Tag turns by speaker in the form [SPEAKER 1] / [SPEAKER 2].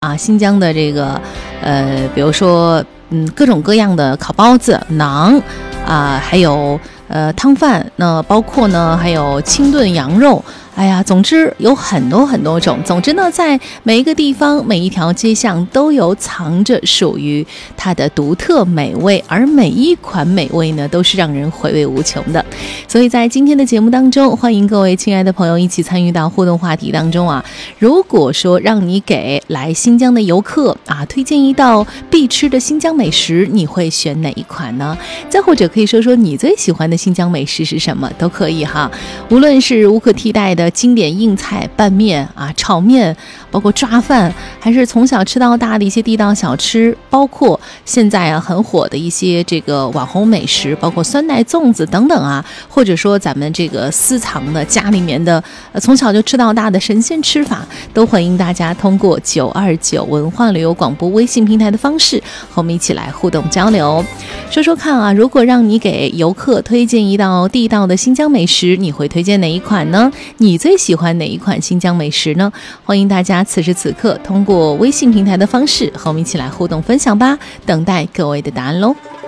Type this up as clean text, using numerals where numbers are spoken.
[SPEAKER 1] 啊，新疆的这个比如说各种各样的烤包子、馕啊，还有汤饭，那包括呢还有清炖羊肉。哎呀，总之有很多很多种。总之呢，在每一个地方、每一条街巷都有藏着属于它的独特美味，而每一款美味呢，都是让人回味无穷的。所以在今天的节目当中，欢迎各位亲爱的朋友一起参与到互动话题当中啊。如果说让你给来新疆的游客啊推荐一道必吃的新疆美食，你会选哪一款呢？再或者可以说说你最喜欢的新疆美食是什么，都可以哈。无论是无可替代的经典硬菜拌面啊、炒面，包括抓饭，还是从小吃到大的一些地道小吃，包括现在啊很火的一些这个网红美食，包括酸奶粽子等等啊，或者说咱们这个私藏的家里面的从小就吃到大的神仙吃法，都欢迎大家通过929文化旅游广播微信平台的方式和我们一起来互动交流。说说看啊，如果让你给游客推荐一道地道的新疆美食，你会推荐哪一款呢？你最喜欢哪一款新疆美食呢？欢迎大家此时此刻通过微信平台的方式和我们一起来互动分享吧，等待各位的答案喽。